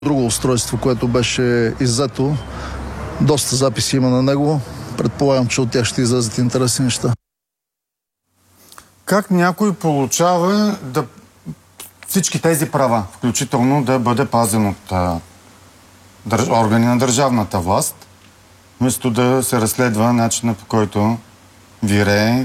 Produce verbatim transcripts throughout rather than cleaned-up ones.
Друго устройство, което беше иззето. Доста записи има на него. Предполагам, че от тях ще излязат интересни неща. Как някой получава да всички тези права, включително да бъде пазен от а, държ... органи на държавната власт, вместо да се разследва начина, по който вирее,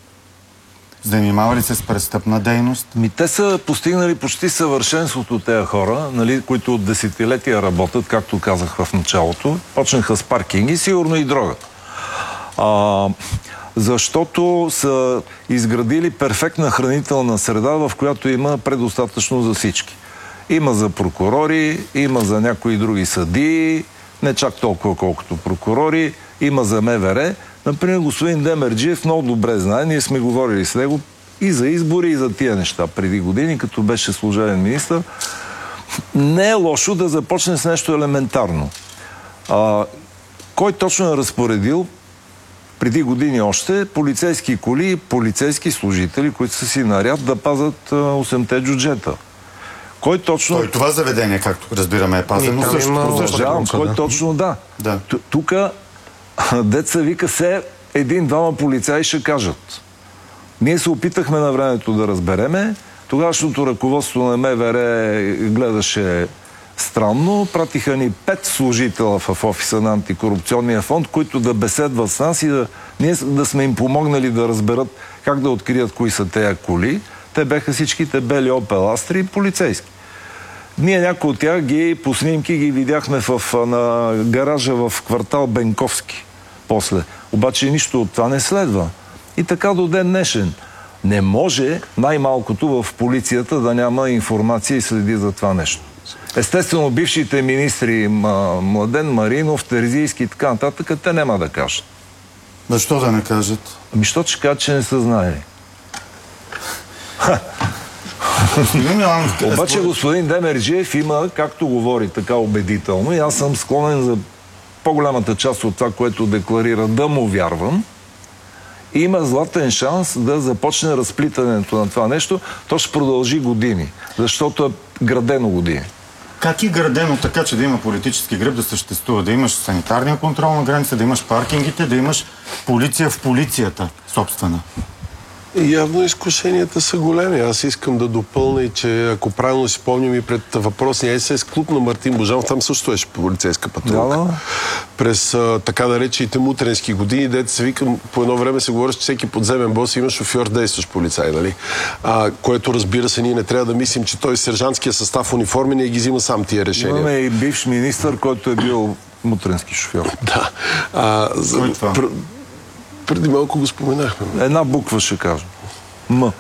занимава ли се с престъпна дейност? Ми, те са постигнали почти съвършенството тези хора, нали, които от десетилетия работят, както казах в началото. Почнаха с паркинги, сигурно и дрогата. А, защото са изградили перфектна хранителна среда, в която има предостатъчно за всички. Има за прокурори, има за някои други съдии, не чак толкова колкото прокурори, има за МВР. Например, господин Демерджиев много добре знае, ние сме говорили с него и за избори, и за тия неща преди години, като беше служебен министър. Не е лошо да започне с нещо елементарно. А, кой точно е разпоредил преди години още полицейски коли, полицейски служители, които са си наряд да пазят осемте джуджета? Кой точно... Той това заведение, както разбираме, е пазено също. Продължавам, кой точно да. да. Тук деца вика се един-двама полицаи ще кажат. Ние се опитахме на времето да разбереме. Тогавашното ръководство на МВР гледаше странно. Пратиха ни пет служителя в офиса на антикорупционния фонд, които да беседват с нас и да, ние да сме им помогнали да разберат как да открият кои са тези коли. Те беха всичките бели Опел Астри и полицейски. Ние някои от тях ги по снимки ги видяхме в, на гаража в квартал Бенковски. После. Обаче нищо от това не следва. И така до ден днешен. Не може най-малкото в полицията да няма информация и следи за това нещо. Естествено, бившите министри Младен, Маринов, Терзийски и така нататък, те няма да кажат. Защо да не кажат? Ами, защото ще кажат, че не са знаели. Обаче господин Демерджиев има, както говори така убедително, и аз съм склонен за по-голямата част от това, което декларира, да му вярвам. Има златен шанс да започне разплитането на това нещо. То ще продължи години, защото е градено години. Как е градено така, че да има политически гръб да съществува? Да имаш санитарния контрол на граница, да имаш паркингите, да имаш полиция в полицията, собствена? Явно изкушенията са големи. Аз искам да допълня и, че ако правилно си спомням и пред въпросния ес ес клуб на Мартин Божанов, там също беше полицейска патрулка. Да, да. През а, така наречените мутренски години, дете се викам, по едно време се говори, че всеки подземен бос има шофьор, действащ полицай, нали? А, което, разбира се, ние не трябва да мислим, че той сержантския състав униформи не ги взима сам тия решения. Имаме и бивш министър, който е бил мутренски шофьор. Да. А, за... Кой това? Преди малко го споменахме. Една буква ще кажа. М.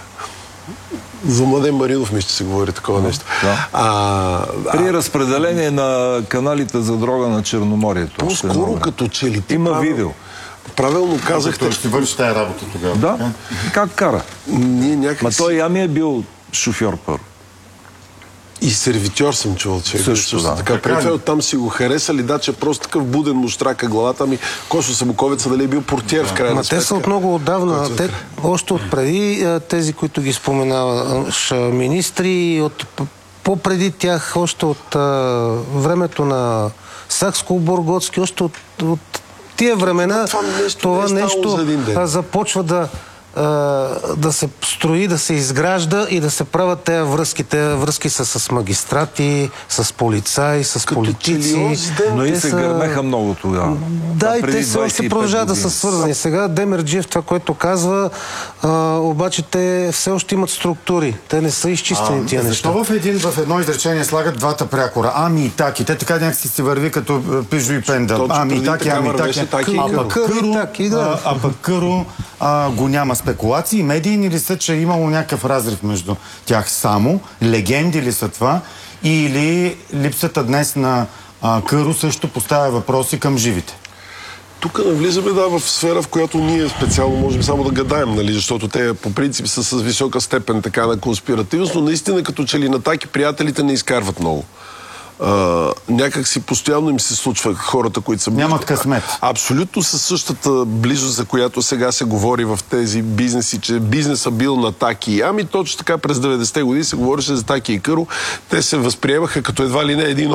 За Младен Маринов ми ще се говори такова нещо. Да. А, При а... разпределение на каналите за дрога на Черноморието. По-скоро като че ли... Има правил... видео. Правилно казахте... Той ще върши тая работа тогава. Да. Как кара? Ние някак Ма си... той ами е бил шофьор първо. И сервитьор съм чувал, че също, да. Така, така оттам си го харесали, да, че просто такъв буден му штрака главата ми. Кошо Самоковеца, дали е бил портиер да. В крайна Ма сметка. те са от много отдавна. Те, още от преди тези, които ги споменаваш, министри, от по-преди тях, още от а, времето на Сакско-Бурготски, още от, от тия времена това нещо, това нещо за започва да да се строи, да се изгражда и да се правят тези връзки. Тези връзки са с магистрати, с полицаи, с като политици. Но и се са... гърмеха много тогава. Да, и те се още продължават да са свързани. Сега Демерджиев, това, което казва, а, обаче те все още имат структури. Те не са изчистени а, тия защо неща. В, един, в едно изречение слагат двата прякора? Ами и таки. Те така някакси се върви като Пижо и Пендъл. Ами и таки, ами и таки. А пък Къро го няма спекулации, медийни ли са, че е имало някакъв разрив между тях само? Легенди ли са това? Или липсата днес на а, Къро също поставя въпроси към живите? Тук навлизаме, да, в сфера, в която ние специално можем само да гадаем, нали, защото те по принцип са с висока степен така на конспиративност, но наистина като че ли на таки приятелите не изкарват много. а, някак си постоянно им се случва хората, които са... Нямат късмет. Абсолютно със същата близост, за която сега се говори в тези бизнеси, че бизнесът бил на Таки. Ами точно така през деветдесетте години се говореше за Таки и Къро. Те се възприемаха като едва ли не един